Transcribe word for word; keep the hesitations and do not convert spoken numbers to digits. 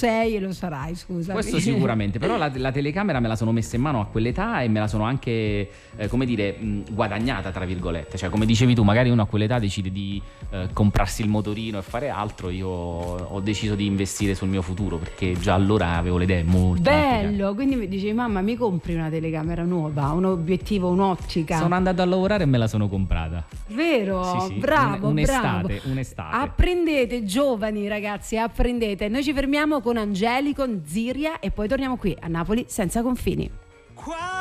sei e lo sarai, scusa. Questo sicuramente, però la, la telecamera me la sono messa in mano a quell'età e me la sono anche, eh, come dire, mh, guadagnata, tra virgolette. Cioè, come dicevi tu, magari uno a quell'età decide di eh, comprarsi il motorino e fare altro. Io ho deciso di investire sul mio futuro, perché già allora avevo le idee molto bello, quindi mi dicevi: mamma, mi compri una telecamera nuova, un obiettivo, un'ottica? Sono andato a lavorare e me la sono comprata. Vero? Sì, sì. Bravo, Un, un'estate, bravo. un'estate. Apprendete, giovani ragazzi, apprendete. Noi ci fermiamo con Angeli, con Ziria, e poi torniamo qui a Napoli senza confini.